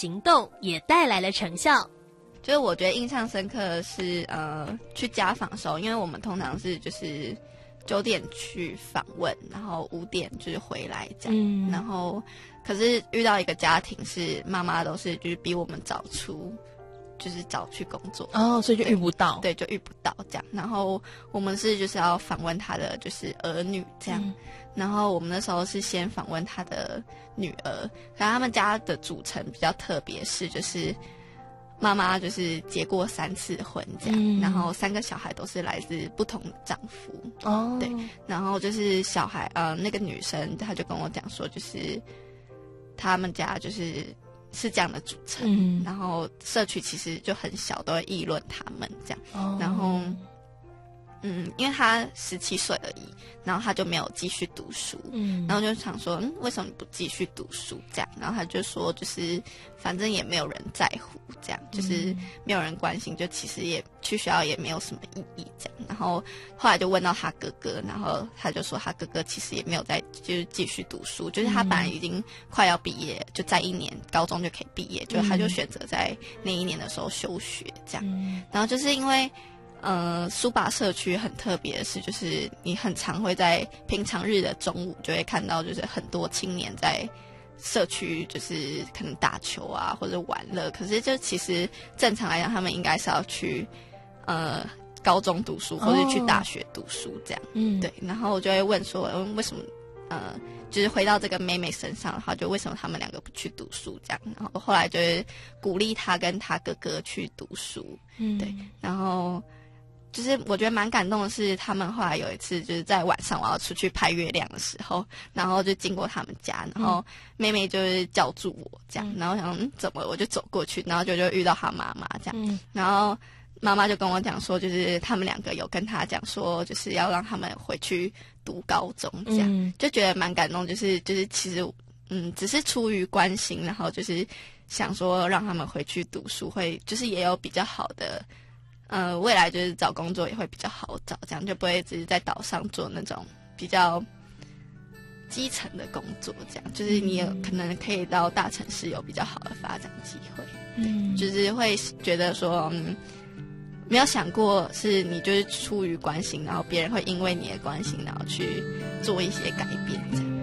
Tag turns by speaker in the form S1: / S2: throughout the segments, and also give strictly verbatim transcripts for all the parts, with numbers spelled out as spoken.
S1: 行动也带来了成效。
S2: 就是我觉得印象深刻的是，呃，去家访的时候，因为我们通常是就是九点去访问，然后五点就是回来这样，嗯、然后可是遇到一个家庭是妈妈都是就是比我们早出，就是早去工作
S3: 哦，所以就遇不到，
S2: 对，对就遇不到这样。然后我们是就是要访问他的就是儿女这样，嗯、然后我们那时候是先访问他的女儿，可是他们家的组成比较特别，是就是妈妈就是结过三次婚这样，嗯、然后三个小孩都是来自不同的丈夫哦，对，然后就是小孩呃那个女生她就跟我讲说，就是他们家就是是这样的组成，嗯、然后社区其实就很小，都会议论他们这样，哦、然后嗯，因为他十七岁而已，然后他就没有继续读书，嗯，然后就想说，嗯，为什么你不继续读书这样？然后他就说，就是反正也没有人在乎，这样，就是没有人关心，就其实也去学校也没有什么意义这样。然后后来就问到他哥哥，然后他就说他哥哥其实也没有在就是继续读书，就是他本来已经快要毕业，就在一年高中就可以毕业，就他就选择在那一年的时候休学这样。然后就是因为。呃，苏拔社区很特别的是，就是你很常会在平常日的中午就会看到，就是很多青年在社区就是可能打球啊或者玩乐。可是就其实正常来讲，他们应该是要去呃高中读书或者去大学读书这样。嗯，对。然后我就会问说，嗯、为什么呃，就是回到这个妹妹身上的话，就为什么他们两个不去读书这样？然后后来就是鼓励他跟他哥哥去读书。嗯，对，然后。就是我觉得蛮感动的是，他们后来有一次就是在晚上我要出去拍月亮的时候，然后就经过他们家，然后妹妹就是叫住我这样，然后我想、嗯、怎么我就走过去，然后就就遇到他妈妈这样，嗯、然后妈妈就跟我讲说，就是他们两个有跟他讲说，就是要让他们回去读高中这样，嗯、就觉得蛮感动，就是就是其实嗯只是出于关心，然后就是想说让他们回去读书，会就是也有比较好的。呃，未来就是找工作也会比较好找，这样就不会只是在岛上做那种比较基层的工作，这样就是你有可能可以到大城市有比较好的发展机会。嗯，就是会觉得说，嗯，没有想过是你就是出于关心，然后别人会因为你的关心，然后去做一些改变，这样。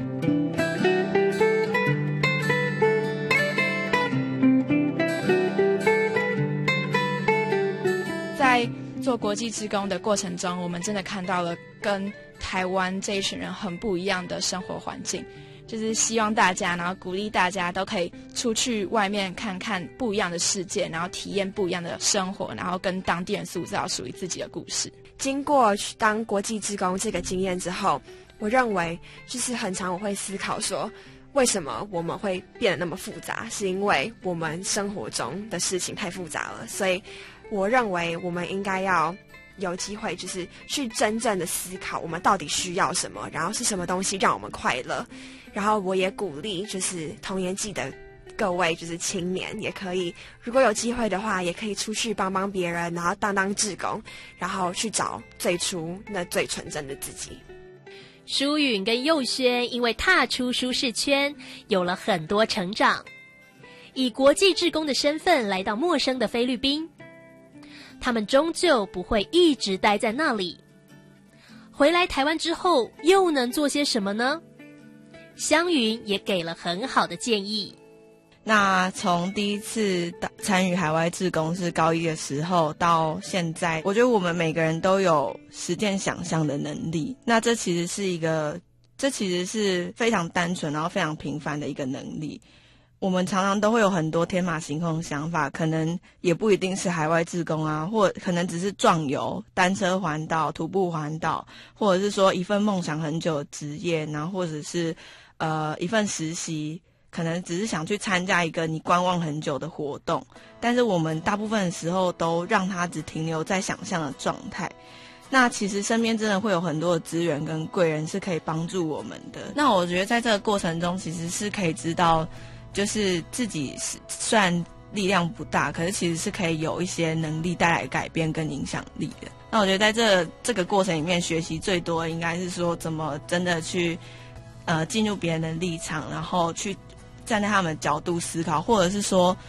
S4: 在做国际志工的过程中，我们真的看到了跟台湾这一群人很不一样的生活环境，就是希望大家，然后鼓励大家都可以出去外面看看不一样的世界，然后体验不一样的生活，然后跟当地人塑造属于自己的故事。
S5: 经过当国际志工这个经验之后，我认为就是很常我会思考说，为什么我们会变得那么复杂，是因为我们生活中的事情太复杂了，所以我认为我们应该要有机会就是去真正的思考我们到底需要什么，然后是什么东西让我们快乐。然后我也鼓励就是同年纪的各位就是青年也可以，如果有机会的话也可以出去帮帮别人，然后当当志工，然后去找最初那最纯真的自己。
S1: 舒允跟佑轩因为踏出舒适圈，有了很多成长，以国际志工的身份来到陌生的菲律宾，他们终究不会一直待在那里。回来台湾之后，又能做些什么呢？湘云也给了很好的建议。
S3: 那从第一次参与海外志工是高一的时候到现在，我觉得我们每个人都有实践想象的能力。那这其实是一个，这其实是非常单纯然后非常平凡的一个能力。我们常常都会有很多天马行空的想法，可能也不一定是海外志工啊，或可能只是壮游、单车环岛、徒步环岛，或者是说一份梦想很久的职业，然后或者是呃一份实习，可能只是想去参加一个你观望很久的活动，但是我们大部分的时候都让它只停留在想象的状态。那其实身边真的会有很多的资源跟贵人是可以帮助我们的。那我觉得在这个过程中其实是可以知道，就是自己虽然力量不大，可是其实是可以有一些能力带来改变跟影响力的。那我觉得在这这个过程里面学习最多的应该是说怎么真的去呃进入别人的立场，然后去站在他们的角度思考，或者是说